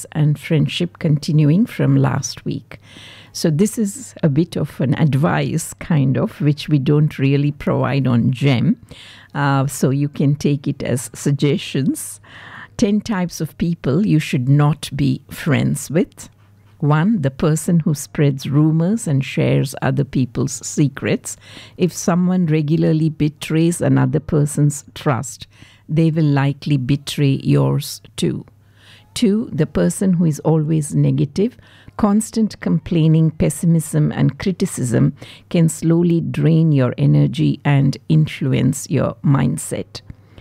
peace and friendship continuing from last week. So this is a bit of an advice, kind of, which we don't really provide on GEM. So you can take it as suggestions. 10 types of people you should not be friends with. 1, the person who spreads rumors and shares other people's secrets. If someone regularly betrays another person's trust, they will likely betray yours too. 2, the person who is always negative. Constant complaining, pessimism, and criticism can slowly drain your energy and influence your mindset.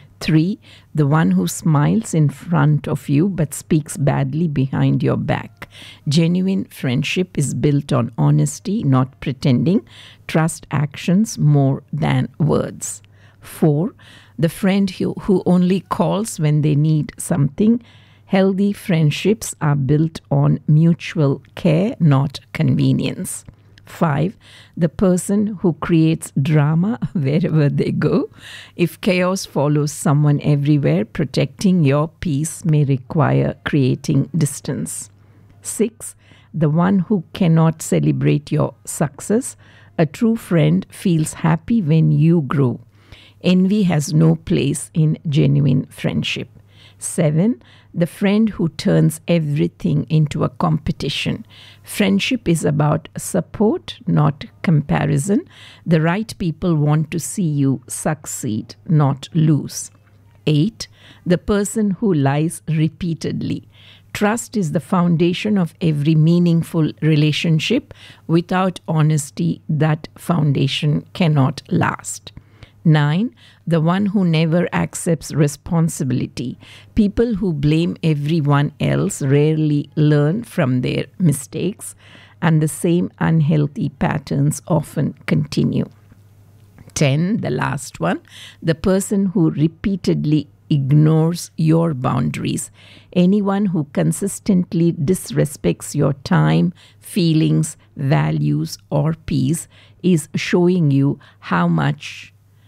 3, the one who smiles in front of you but speaks badly behind your back. Genuine friendship is built on honesty, not pretending. Trust actions more than words. 4, the friend who only calls when they need something. Healthy friendships are built on mutual care, not convenience. 5, the person who creates drama wherever they go. If chaos follows someone everywhere, protecting your peace may require creating distance. 6, the one who cannot celebrate your success. A true friend feels happy when you grow. Envy has no place in genuine friendship. 7, the friend who turns everything into a competition. Friendship is about support, not comparison. The right people want to see you succeed, not lose. 8, the person who lies repeatedly. Trust is the foundation of every meaningful relationship. Without honesty, that foundation cannot last. 9, the one who never accepts responsibility. People who blame everyone else rarely learn from their mistakes, and the same unhealthy patterns often continue. 10, the last one, the person who repeatedly ignores your boundaries. Anyone who consistently disrespects your time, feelings, values, or peace is showing you how much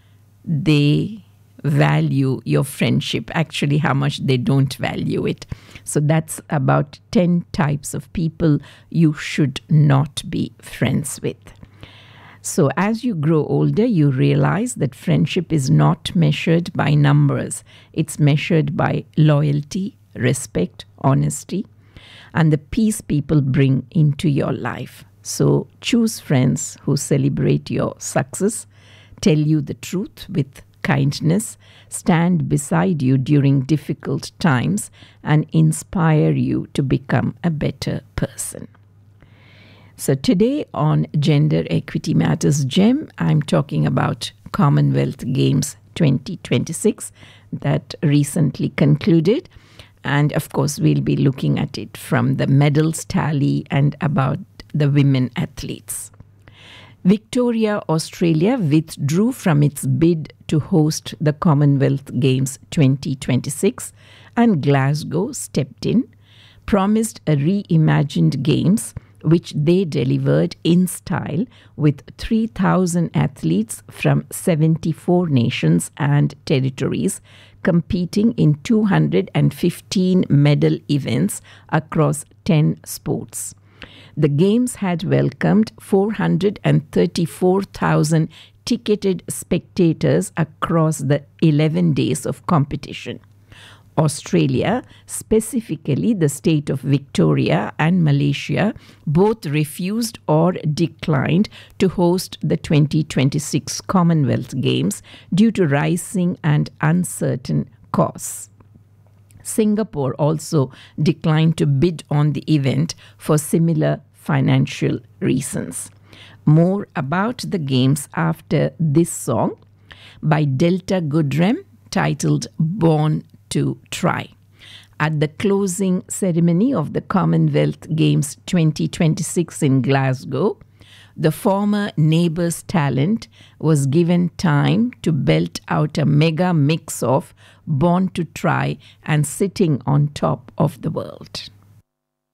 they value your friendship, actually how much they don't value it. So that's about 10 types of people you should not be friends with. So as you grow older, you realize that friendship is not measured by numbers. It's measured by loyalty, respect, honesty, and the peace people bring into your life. So choose friends who celebrate your success, tell you the truth with kindness, stand beside you during difficult times, and inspire you to become a better person. So today on Gender Equity Matters GEM, I'm talking about Commonwealth Games 2026 that recently concluded. And of course, we'll be looking at it from the medals tally and about the women athletes. Victoria, Australia withdrew from its bid to host the Commonwealth Games 2026, and Glasgow stepped in, promised a reimagined Games, which they delivered in style with 3,000 athletes from 74 nations and territories competing in 215 medal events across 10 sports. The Games had welcomed 434,000 ticketed spectators across the 11 days of competition. Australia, specifically the state of Victoria and Malaysia, both refused or declined to host the 2026 Commonwealth Games due to rising and uncertain costs. Singapore also declined to bid on the event for similar financial reasons. More about the Games after this song by Delta Goodrem titled Born to Try. At the closing ceremony of the Commonwealth Games 2026 in Glasgow, the former Neighbours talent was given time to belt out a mega mix of Born to Try and Sitting on Top of the World.